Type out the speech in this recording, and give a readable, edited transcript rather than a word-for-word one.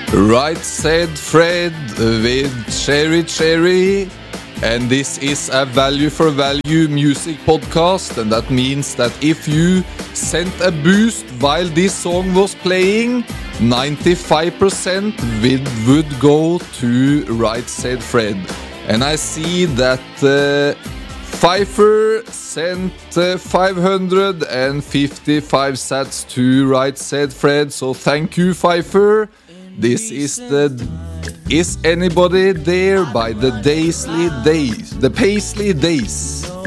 Right said Fred with Cherry. And this is a value for value music podcast, and that means that if you sent a boost while this song was playing, 95% would go to Right Said Fred. And I see that Pfeiffer sent 555 sats to Right Said Fred, so thank you, Pfeiffer. This is Is Anybody There by the Paisley Days.